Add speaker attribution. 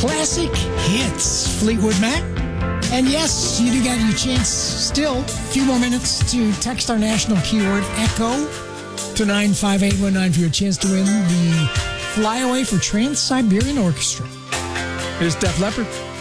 Speaker 1: classic hits, Fleetwood Mac. And yes, you do got your chance still. A few more minutes to text our national keyword, ECHO, to 95819 for your chance to win the flyaway for Trans-Siberian Orchestra. Here's Def Leppard.